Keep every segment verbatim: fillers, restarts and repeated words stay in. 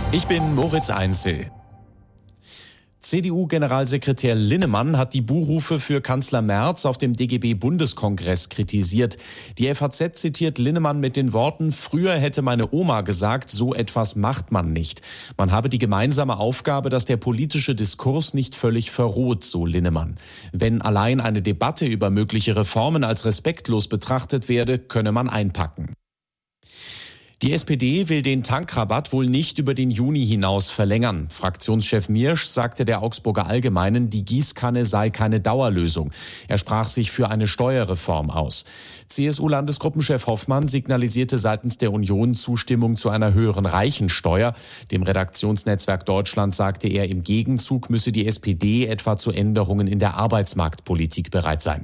Ich bin Moritz Einzel. C D U-Generalsekretär Linnemann hat die Buhrufe für Kanzler Merz auf dem D G B-Bundeskongress kritisiert. Die F A Z zitiert Linnemann mit den Worten: Früher hätte meine Oma gesagt, so etwas macht man nicht. Man habe die gemeinsame Aufgabe, dass der politische Diskurs nicht völlig verroht, so Linnemann. Wenn allein eine Debatte über mögliche Reformen als respektlos betrachtet werde, könne man einpacken. Die S P D will den Tankrabatt wohl nicht über den Juni hinaus verlängern. Fraktionschef Miersch sagte der Augsburger Allgemeinen, die Gießkanne sei keine Dauerlösung. Er sprach sich für eine Steuerreform aus. C S U-Landesgruppenchef Hoffmann signalisierte seitens der Union Zustimmung zu einer höheren Reichensteuer. Dem Redaktionsnetzwerk Deutschland sagte er, im Gegenzug müsse die S P D etwa zu Änderungen in der Arbeitsmarktpolitik bereit sein.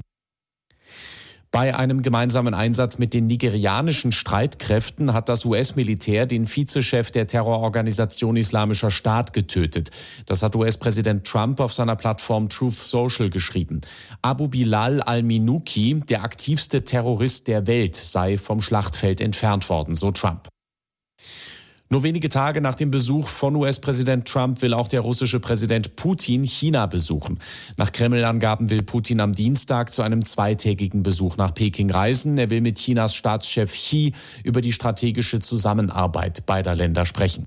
Bei einem gemeinsamen Einsatz mit den nigerianischen Streitkräften hat das U S-Militär den Vizechef der Terrororganisation Islamischer Staat getötet. Das hat U S-Präsident Trump auf seiner Plattform Truth Social geschrieben. Abu Bilal al-Minuki, der aktivste Terrorist der Welt, sei vom Schlachtfeld entfernt worden, so Trump. Nur wenige Tage nach dem Besuch von U S-Präsident Trump will auch der russische Präsident Putin China besuchen. Nach Kreml-Angaben will Putin am Dienstag zu einem zweitägigen Besuch nach Peking reisen. Er will mit Chinas Staatschef Xi über die strategische Zusammenarbeit beider Länder sprechen.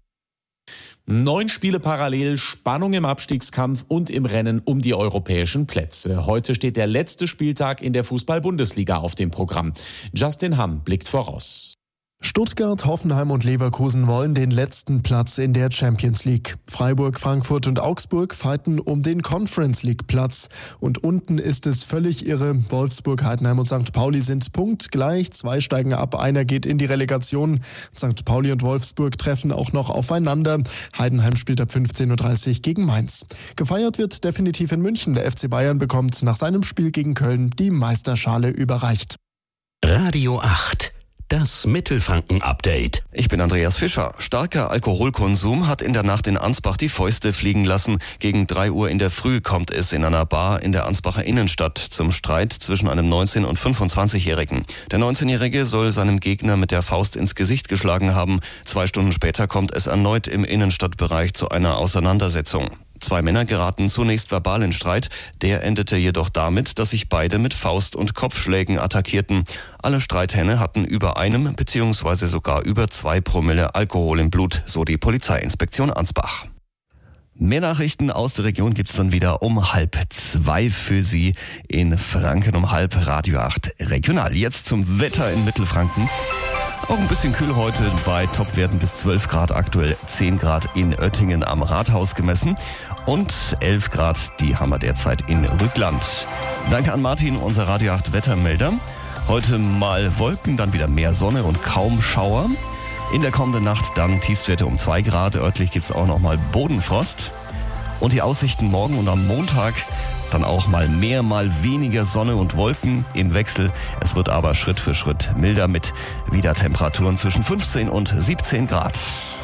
Neun Spiele parallel, Spannung im Abstiegskampf und im Rennen um die europäischen Plätze. Heute steht der letzte Spieltag in der Fußball-Bundesliga auf dem Programm. Justin Hamm blickt voraus. Stuttgart, Hoffenheim und Leverkusen wollen den letzten Platz in der Champions League. Freiburg, Frankfurt und Augsburg fighten um den Conference League Platz. Und unten ist es völlig irre. Wolfsburg, Heidenheim und Sankt Pauli sind punktgleich. Zwei steigen ab, einer geht in die Relegation. Sankt Pauli und Wolfsburg treffen auch noch aufeinander. Heidenheim spielt ab fünfzehn Uhr dreißig gegen Mainz. Gefeiert wird definitiv in München. Der F C Bayern bekommt nach seinem Spiel gegen Köln die Meisterschale überreicht. Radio acht. Das Mittelfranken-Update. Ich bin Andreas Fischer. Starker Alkoholkonsum hat in der Nacht in Ansbach die Fäuste fliegen lassen. Gegen drei Uhr in der Früh kommt es in einer Bar in der Ansbacher Innenstadt zum Streit zwischen einem neunzehn- und fünfundzwanzigjährigen. Der neunzehnjährige soll seinem Gegner mit der Faust ins Gesicht geschlagen haben. Zwei Stunden später kommt es erneut im Innenstadtbereich zu einer Auseinandersetzung. Zwei Männer geraten zunächst verbal in Streit, der endete jedoch damit, dass sich beide mit Faust- und Kopfschlägen attackierten. Alle Streithähne hatten über einem bzw. sogar über zwei Promille Alkohol im Blut, so die Polizeiinspektion Ansbach. Mehr Nachrichten aus der Region gibt's dann wieder um halb zwei für Sie in Franken, um halb Radio acht Regional. Jetzt zum Wetter in Mittelfranken. Auch ein bisschen kühl heute, bei Topwerten bis zwölf Grad, aktuell zehn Grad in Oettingen am Rathaus gemessen und elf Grad, die haben wir derzeit in Rückland. Danke an Martin, unser Radio acht Wettermelder. Heute mal Wolken, dann wieder mehr Sonne und kaum Schauer. In der kommenden Nacht dann Tiefstwerte um zwei Grad, örtlich gibt's auch noch mal Bodenfrost. Und die Aussichten morgen und am Montag, dann auch mal mehr, mal weniger Sonne und Wolken im Wechsel. Es wird aber Schritt für Schritt milder mit wieder Temperaturen zwischen fünfzehn und siebzehn Grad.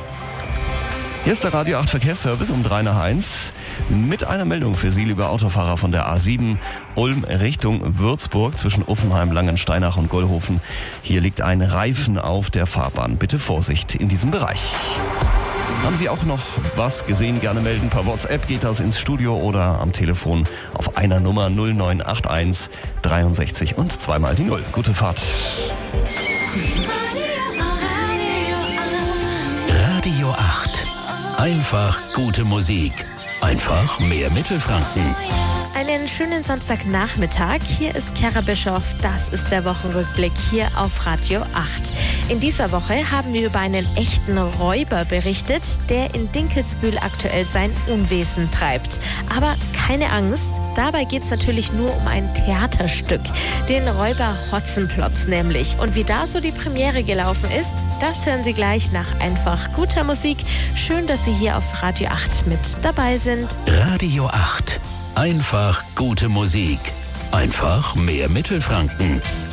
Hier ist der Radio acht Verkehrsservice um drei nach eins mit einer Meldung für Sie, liebe Autofahrer von der A sieben Ulm Richtung Würzburg zwischen Uffenheim, Langensteinach und Gollhofen. Hier liegt ein Reifen auf der Fahrbahn. Bitte Vorsicht in diesem Bereich. Haben Sie auch noch was gesehen? Gerne melden. Per WhatsApp geht das ins Studio oder am Telefon auf einer Nummer null neun acht eins dreiundsechzig und zweimal die Null. Gute Fahrt. Radio acht. Einfach gute Musik. Einfach mehr Mittelfranken. Einen schönen Samstagnachmittag. Hier ist Chiara Bischoff. Das ist der Wochenrückblick hier auf Radio acht. In dieser Woche haben wir über einen echten Räuber berichtet, der in Dinkelsbühl aktuell sein Unwesen treibt. Aber keine Angst, dabei geht es natürlich nur um ein Theaterstück. Den Räuber Hotzenplotz nämlich. Und wie da so die Premiere gelaufen ist, das hören Sie gleich nach einfach guter Musik. Schön, dass Sie hier auf Radio acht mit dabei sind. Radio acht. Einfach gute Musik. Einfach mehr Mittelfranken.